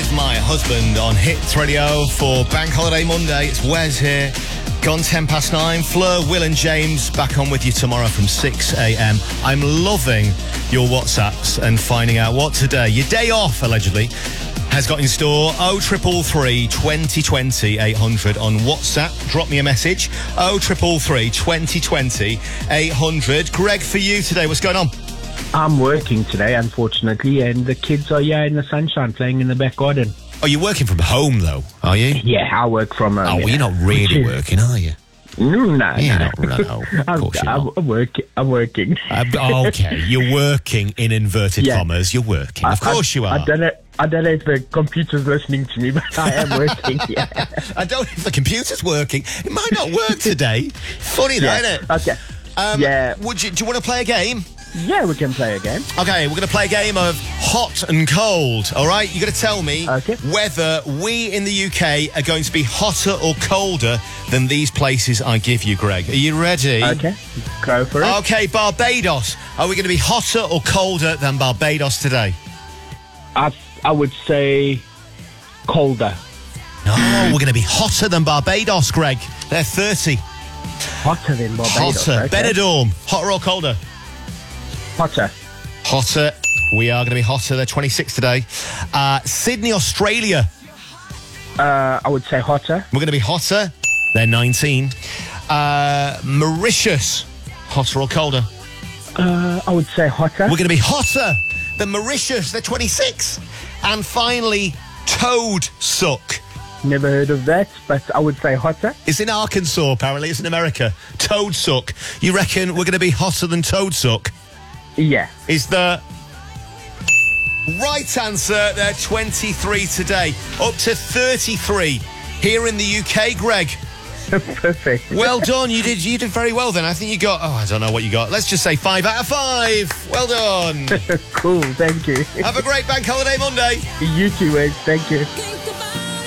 with my husband on Hits Radio for Bank Holiday Monday. It's Wes here. Gone 9:10. Fleur, Will and James back on with you tomorrow from 6 a.m. I'm loving your WhatsApps and finding out what today, your day off allegedly, has got in store. 0333 2020 800 on WhatsApp. Drop me a message. 0333 2020 800. Greg, for you today, what's going on? I'm working today, unfortunately, and the kids are here in the sunshine playing in the back garden. Oh, you're working from home, though, are you? Yeah, I work from home. Oh, well, you're not really working, are you? No. You're not. No, of course you're not. I'm working. Okay, you're working in inverted commas. You're working. Of course you are. I don't know if the computer's listening to me, but I am working. Yeah. I don't know if the computer's working. It might not work today. Funny, that, isn't it? Okay. Do you want to play a game? Yeah, we can play a game. Okay, we're going to play a game of hot and cold, all right? You've got to tell me whether we in the UK are going to be hotter or colder than these places I give you, Greg. Are you ready? Okay, go for it. Okay, Barbados. Are we going to be hotter or colder than Barbados today? I would say colder. No, we're going to be hotter than Barbados, Greg. They're 30. Hotter than Barbados. Hotter. Okay. Benidorm, hotter or colder? Hotter. Hotter. We are going to be hotter. They're 26 today. Sydney, Australia. I would say hotter. We're going to be hotter. They're 19. Mauritius. Hotter or colder? I would say hotter. We're going to be hotter than Mauritius. They're 26. And finally, Toad Suck. Never heard of that, but I would say hotter. It's in Arkansas, apparently. It's in America. Toad Suck. You reckon we're going to be hotter than Toad Suck? Yeah. Is the right answer. They're 23 today. Up to 33 here in the UK, Greg. Perfect. Well done. You did very well then. I think you got, I don't know what you got. Let's just say 5 out of 5. Well done. Cool, thank you. Have a great Bank Holiday Monday. You too, Ed. Thank you.